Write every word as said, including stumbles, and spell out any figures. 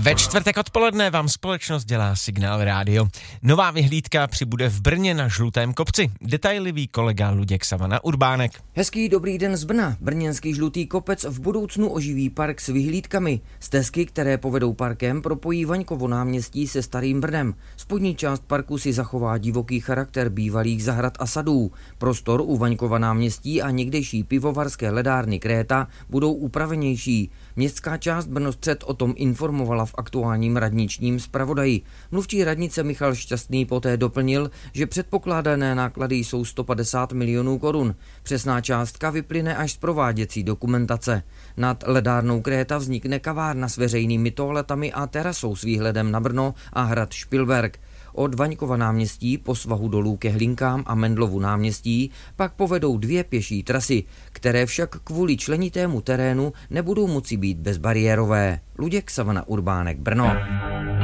Ve čtvrtek odpoledne vám společnost dělá Signál Rádio. Nová vyhlídka přibude v Brně na Žlutém kopci. Detaily ví kolega Luděk Savana Urbánek. Hezký dobrý den z Brna. Brněnský Žlutý kopec v budoucnu oživí park s vyhlídkami. Stezky, které povedou parkem, propojí Vaňkovo náměstí se Starým Brnem. Spodní část parku si zachová divoký charakter bývalých zahrad a sadů. Prostor u Vaňkova náměstí a někdejší pivovarské ledárny Kréta budou upravenější. Městská část Brnostřed o tom informovala v aktuálním radničním zpravodaji. Mluvčí radnice Michal Šťastný poté doplnil, že předpokládané náklady jsou sto padesát milionů korun. Přesná částka vyplyne až z prováděcí dokumentace. Nad ledárnou Kréta vznikne kavárna s veřejnými toaletami a terasou s výhledem na Brno a hrad Špilberk. Od Vaňkova náměstí po svahu dolů ke Hlinkám a Mendlovu náměstí pak povedou dvě pěší trasy, které však kvůli členitému terénu nebudou moci být bezbariérové. Luděk Savana Urbánek, Brno.